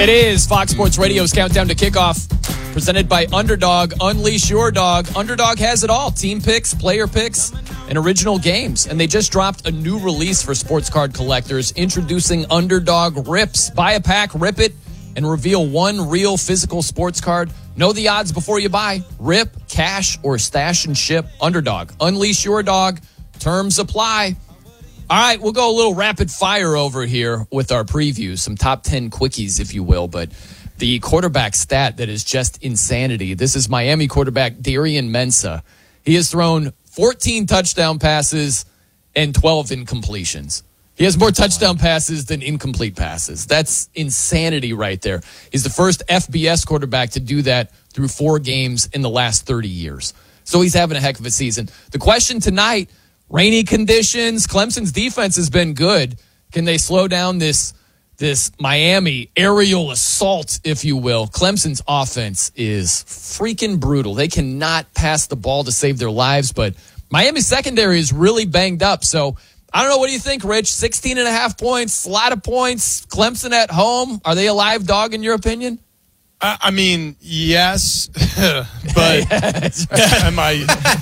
It is Fox Sports Radio's Countdown to Kickoff, presented by Underdog. Unleash your dog. Underdog has it all. Team picks, player picks, and original games. And they just dropped a new release for sports card collectors, introducing Underdog Rips. Buy a pack, rip it, and reveal one real physical sports card. Know the odds before you buy. Rip, cash, or stash and ship. Underdog. Unleash your dog. Terms apply. All right, we'll go a little rapid fire over here with our previews, some top 10 quickies, if you will. But the quarterback stat that is just insanity. This is Miami quarterback Darian Mensah. He has thrown 14 touchdown passes and 12 incompletions. He has more touchdown passes than incomplete passes. That's insanity right there. He's the first FBS quarterback to do that through 4 games in the last 30 years. So he's having a heck of a season. The question tonight, rainy conditions. Clemson's defense has been good. Can they slow down this Miami aerial assault, if you will? Clemson's offense is freaking brutal. They cannot pass the ball to save their lives, but Miami's secondary is really banged up. So I don't know. What do you think, Rich? 16.5 points, a lot of points. Clemson at home. Are they a live dog in your opinion? I mean, yes, but am I?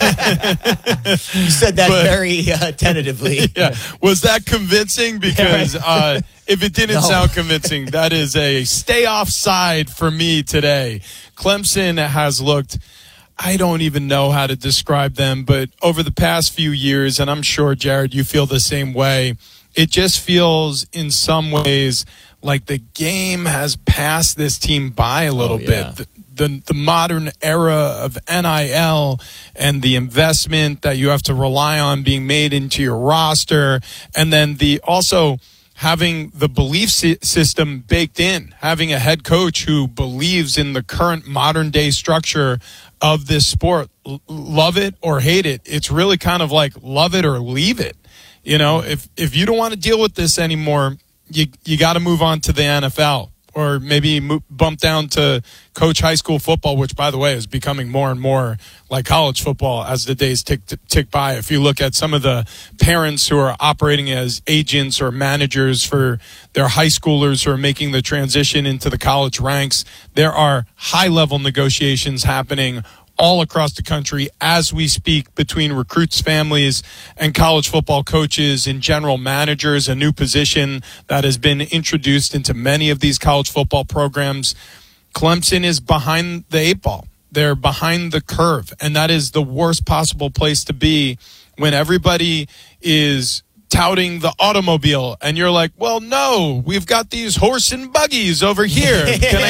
You said that very tentatively. Yeah. Was that convincing? Because if it didn't sound convincing, that is a stay offside for me today. Clemson has looked, I don't even know how to describe them, but over the past few years, and I'm sure, Jared, you feel the same way, it just feels in some ways like the game has passed this team by a little bit. The modern era of NIL and the investment that you have to rely on being made into your roster, and then also having the belief system baked in, having a head coach who believes in the current modern day structure of this sport. Love it or hate it. It's really kind of like love it or leave it. You know, if you don't want to deal with this anymore, you got to move on to the NFL, or maybe bump down to coach high school football, which, by the way, is becoming more and more like college football as the days tick by. If you look at some of the parents who are operating as agents or managers for their high schoolers who are making the transition into the college ranks, there are high-level negotiations happening all across the country as we speak between recruits' families and college football coaches and general managers, a new position that has been introduced into many of these college football programs. Clemson is behind the 8 ball. They're behind the curve, and that is the worst possible place to be when everybody is touting the automobile, and you're like, well, no, we've got these horse and buggies over here.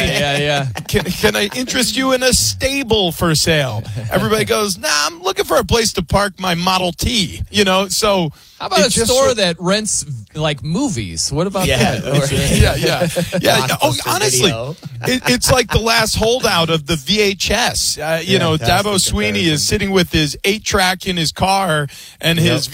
Can I interest you in a stable for sale? Everybody goes, nah, I'm looking for a place to park my Model T, so how about a store that rents like movies? What about that? Yeah. Oh, honestly, it's like the last holdout of the VHS. Dabo Sweeney is sitting with his 8-track in his car and his